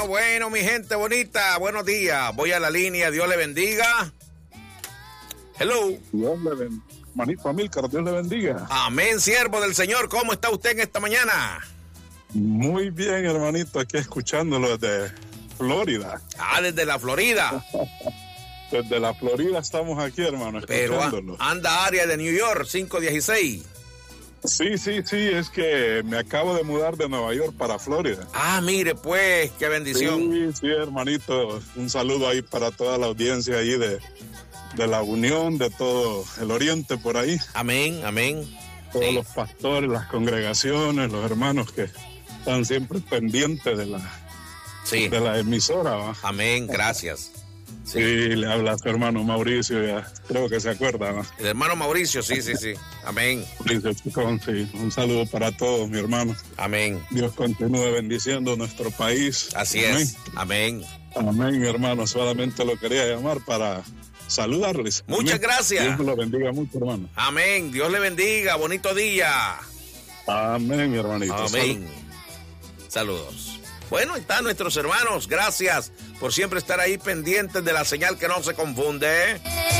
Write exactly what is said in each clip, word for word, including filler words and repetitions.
bueno, bueno, mi gente bonita, buenos días. Voy a la línea, Dios le bendiga. Hello. Dios le bendiga. Manito Amílcar, Dios le bendiga. Amén, siervo del Señor. ¿Cómo está usted en esta mañana? Muy bien, hermanito, aquí escuchándolo desde Florida. Ah, desde la Florida. Desde la Florida estamos aquí, hermano, escuchándolo. Pero anda área de New York, cinco dieciséis. Sí, sí, sí, es que me acabo de mudar de Nueva York para Florida. Ah, mire pues, qué bendición. Sí, sí, hermanito, un saludo ahí para toda la audiencia ahí de, de la Unión, de todo el Oriente por ahí. Amén, amén. Todos sí. los pastores, las congregaciones, los hermanos que están siempre pendientes de la, sí. de la emisora, ¿va? Amén, gracias. Sí. sí, le habla a su hermano Mauricio, ya creo que se acuerda, ¿no? El hermano Mauricio, sí, sí, sí. Amén. Mauricio Chicón, sí. Un saludo para todos, mi hermano. Amén. Dios continúe bendiciendo nuestro país. Así Amén. es. Amén. Amén, hermano. Solamente lo quería llamar para saludarles. Muchas Amén. gracias. Dios lo bendiga mucho, hermano. Amén. Dios le bendiga. Bonito día. Amén, hermanito. Amén. Saludos. Bueno, están nuestros hermanos. Gracias por siempre estar ahí pendientes de la señal que no se confunde.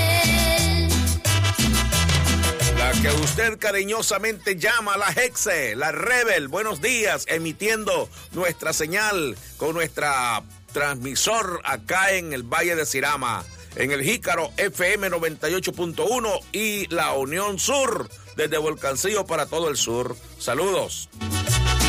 La que usted cariñosamente llama la Hexe, la Rebel. Buenos días, emitiendo nuestra señal con nuestra transmisor acá en el Valle de Sirama, en el Jícaro F M noventa y ocho punto uno y la Unión Sur, desde Volcancillo para todo el sur. Saludos.